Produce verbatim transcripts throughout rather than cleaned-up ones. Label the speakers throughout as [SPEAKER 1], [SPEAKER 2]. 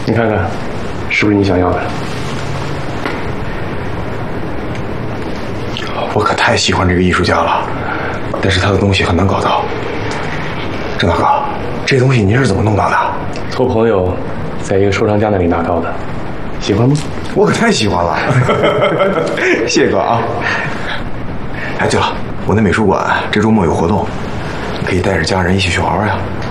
[SPEAKER 1] 你看看，是不是你想要的？
[SPEAKER 2] 我可太喜欢这个艺术家了，但是他的东西很难搞到。郑大哥，这东西您是怎么弄到的？
[SPEAKER 1] 托朋友在一个收藏家那里拿到的，喜欢吗？
[SPEAKER 2] 我可太喜欢了，谢谢哥啊！哎，对了，我那美术馆这周末有活动，你可以带着家人一起去玩玩呀。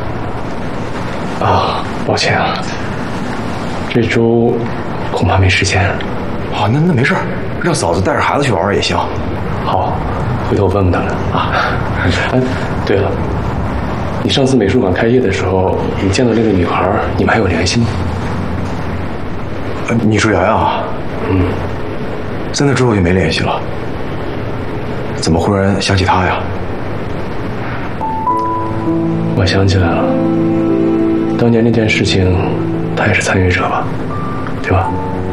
[SPEAKER 1] 啊，抱歉啊，这周恐怕没时间。
[SPEAKER 2] 好，那那没事，让嫂子带着孩子去玩玩也行。
[SPEAKER 1] 好，回头我问问他们啊。哎，对了，你上次美术馆开业的时候，你见到这个女孩，你们还有联系吗？
[SPEAKER 2] 呃，你说瑶瑶啊？
[SPEAKER 1] 嗯。
[SPEAKER 2] 在那之后就没联系了。怎么忽然想起她呀？
[SPEAKER 1] 我想起来了，当年那件事情，她也是参与者吧？对吧？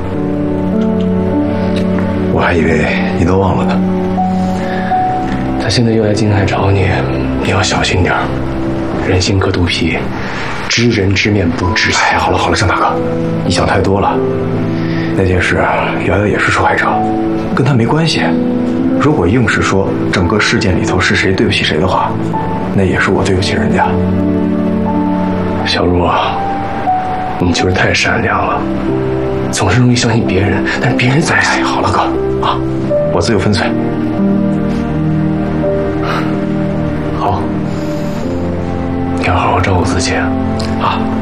[SPEAKER 2] 我还以为你都忘了呢。
[SPEAKER 1] 他现在又来金海找你，你要小心点儿。人心隔肚皮，知人知面不知心。
[SPEAKER 2] 哎，好了好了，郑大哥，你想太多了。那件事，瑶瑶也是受害者，跟他没关系。如果硬是说整个事件里头是谁对不起谁的话，那也是我对不起人家。
[SPEAKER 1] 小茹啊，你就是太善良了，总是容易相信别人，但是别人在……
[SPEAKER 2] 哎，好了哥啊，我自有分寸。
[SPEAKER 1] 好，你要好好照顾自己啊。